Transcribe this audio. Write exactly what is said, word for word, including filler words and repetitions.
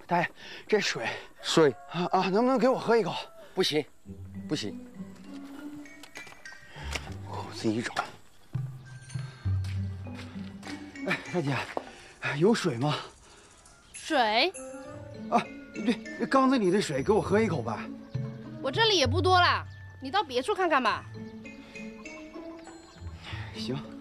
大爷，这水水啊啊，能不能给我喝一口？ 不行，不行， 我自己找。哎，大姐，有水吗？ 水？ 啊，对，缸子里的水，给我喝一口吧。 我这里也不多啦，你到别处看看吧。 行。